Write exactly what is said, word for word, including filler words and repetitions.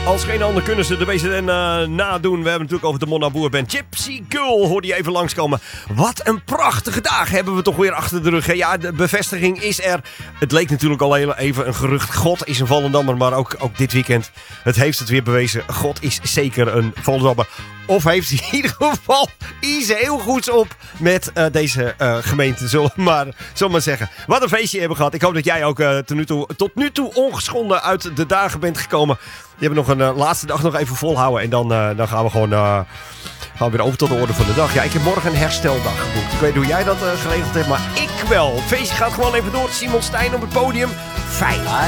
Als geen ander kunnen ze de B Z N uh, nadoen. We hebben natuurlijk over de Monna Boer Band. Gypsy Girl hoorde je even langskomen. Wat een prachtige dag hebben we toch weer achter de rug. Hè? Ja, de bevestiging is er. Het leek natuurlijk al heel even een gerucht. God is een Volendammer, maar ook, ook dit weekend. Het heeft het weer bewezen. God is zeker een Volendammer. Of heeft hij in ieder geval iets heel goeds op met uh, deze uh, gemeente, zullen we, maar, zullen we maar zeggen. Wat een feestje hebben gehad. Ik hoop dat jij ook uh, tot, nu toe, tot nu toe ongeschonden uit de dagen bent gekomen. Je hebt nog een uh, laatste dag nog even volhouden. En dan, uh, dan gaan we gewoon uh, gaan we weer over tot de orde van de dag. Ja, ik heb morgen een hersteldag geboekt. Ik weet niet hoe jij dat uh, geregeld hebt, maar ik wel. Het feestje gaat gewoon even door. Simon Steijn op het podium. Fijn.